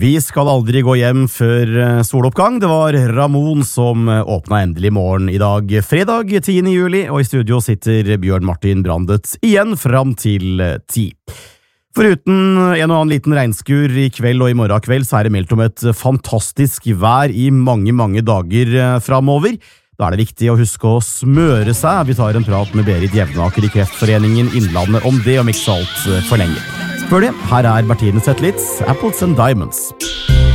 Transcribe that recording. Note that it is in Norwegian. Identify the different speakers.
Speaker 1: Vi skal aldri gå hjem før soloppgang. Det var Ramón som åpnet endelig morgen i dag, fredag 10. juli, og i studio sitter Bjørn Martin Brandet igjen fram til 10. Foruten en og annen liten regnskur i kveld og i morgen kveld, så det meldt om et fantastisk vær i mange dager fremover. Da det viktig å huske å smøre seg. Vi tar en prat med Berit Jevnaker i Kreftforeningen Innlandet om det, om ikke så alt for lenge. Før det, her Bertine Zetlitz, Apples and Diamonds.